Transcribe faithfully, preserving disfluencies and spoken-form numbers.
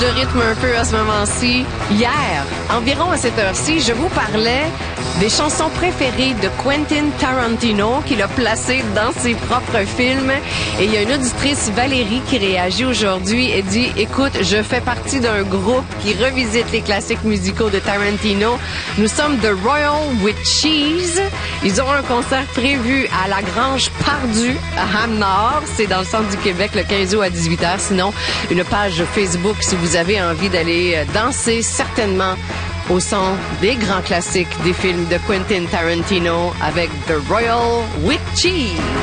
de rythme un peu à ce moment-ci. Hier, environ à cette heure-ci, je vous parlais des chansons préférées de Quentin Tarantino qu'il a placées dans ses propres films. Et il y a une auditrice, Valérie, qui réagit aujourd'hui et dit « Écoute, je fais partie d'un groupe qui revisite les classiques musicaux de Tarantino. Nous sommes The Royal with Cheese. Ils ont un concert prévu à la Grange Pardue, à Ham-Nord. C'est dans le centre du Québec, le quinze août à dix-huit heures. Sinon, une page Facebook si vous avez envie d'aller danser, certainement au son des grands classiques des films de Quentin Tarantino avec The Royal with Cheese.